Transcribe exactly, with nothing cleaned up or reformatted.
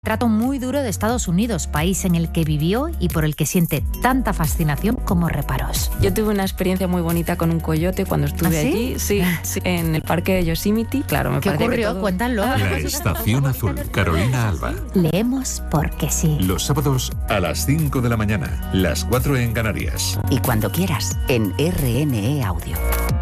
Trato muy duro de Estados Unidos, país en el que vivió y por el que siente tanta fascinación como reparos. Yo tuve una experiencia muy bonita con un coyote cuando estuve ¿Ah, sí? allí, sí, sí, en el parque de Yosemite. Claro, me ¿Qué parece ocurrió? que todo... Cuéntalo. La Estación Azul, Carolina Alba. Leemos porque sí. Los sábados a las cinco de la mañana, las cuatro en Canarias. Y cuando quieras, en R N E Audio.